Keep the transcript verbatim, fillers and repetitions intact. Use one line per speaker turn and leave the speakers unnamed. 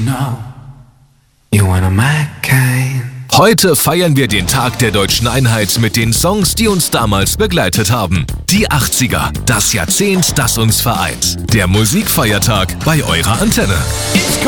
know you wanna my kind.
Heute feiern wir den Tag der deutschen Einheit mit den Songs, die uns damals begleitet haben. Die achtziger, das Jahrzehnt, das uns vereint. Der Musikfeiertag bei eurer Antenne.
It's